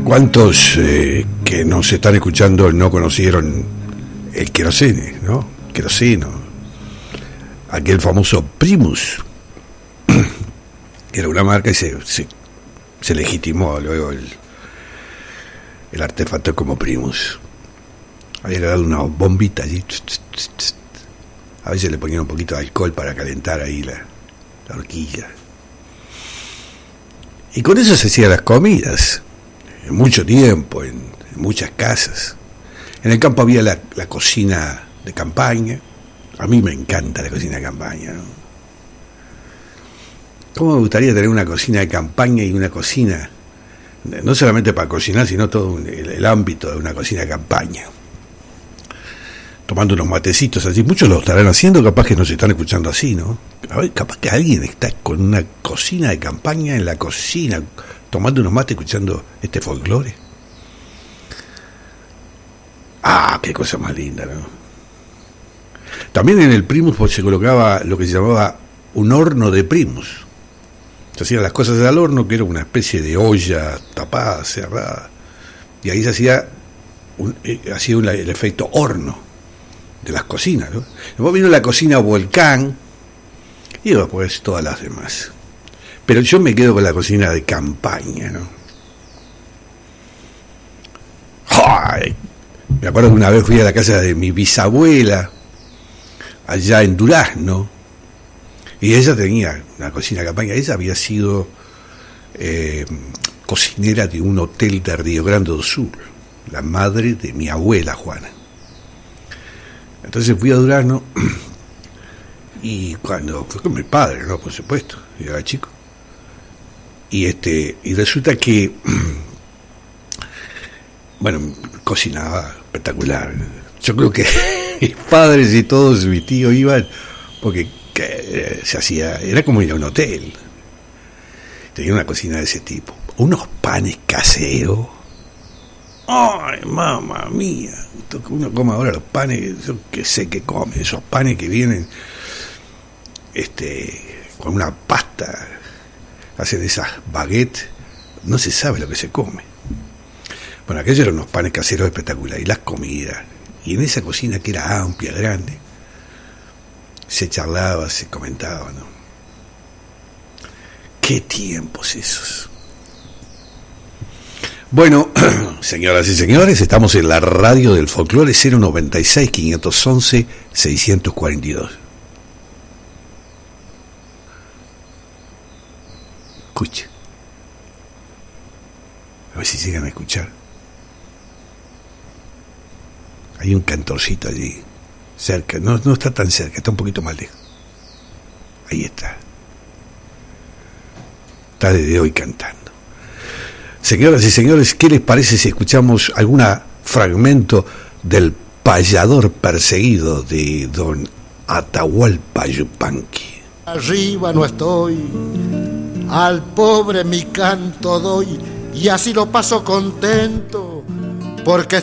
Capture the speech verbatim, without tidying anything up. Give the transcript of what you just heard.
¿Cuántos eh, que nos están escuchando no conocieron el querosene, ¿no? Queroseno, aquel famoso Primus, que era una marca y se, se, se legitimó luego el, el artefacto como Primus. Había dado una bombita allí, a veces le ponían un poquito de alcohol para calentar ahí la, la horquilla. Y con eso se hacían las comidas, en mucho tiempo, en, en muchas casas. En el campo había la, la cocina de campaña. A mí me encanta la cocina de campaña, ¿no? ¿Cómo me gustaría tener una cocina de campaña y una cocina, no solamente para cocinar, sino todo un, el, el ámbito de una cocina de campaña? Tomando unos matecitos así, muchos lo estarán haciendo, capaz que nos están escuchando así, ¿no? A ver, capaz que alguien está con una cocina de campaña en la cocina, tomando unos mates, escuchando este folclore. Ah, qué cosa más linda, ¿no? También en el Primus pues, se colocaba lo que se llamaba un horno de Primus. Se hacían las cosas al horno, que era una especie de olla tapada, cerrada, y ahí se hacía, un, eh, hacía un, el efecto horno de las cocinas, ¿no? Después vino la cocina volcán y después todas las demás. Pero yo me quedo con la cocina de campaña, ¿no? ¡Ay! Me acuerdo que una vez fui a la casa de mi bisabuela allá en Durazno y ella tenía una cocina de campaña. Ella había sido eh, cocinera de un hotel de Río Grande do Sul, la madre de mi abuela Juana. Entonces fui a Durazno y cuando fui con mi padre, no, por supuesto, yo era chico, y este y resulta que bueno, cocinaba espectacular. Yo creo que mis padres y todos mis tíos iban porque que, eh, se hacía, era como ir a un hotel. Tenía una cocina de ese tipo, unos panes caseros. Ay, mamá mía, uno come ahora los panes, yo que sé que come, esos panes que vienen este con una pasta, hacen esas baguettes, no se sabe lo que se come. Bueno, aquellos eran unos panes caseros espectaculares, y las comidas, y en esa cocina que era amplia, grande, se charlaba, se comentaba, ¿no? Qué tiempos esos. Bueno, señoras y señores, estamos en la radio del folclore, cero noventa y seis, quinientos once, seiscientos cuarenta y dos. Escucha. A ver si llegan a escuchar. Hay un cantorcito allí, cerca, no, no está tan cerca, está un poquito más lejos. Ahí está. Está desde hoy cantando. Señoras y señores, ¿qué les parece si escuchamos algún fragmento del payador perseguido de don Atahualpa Yupanqui? Arriba no estoy, al pobre mi canto doy, y así lo paso contento, porque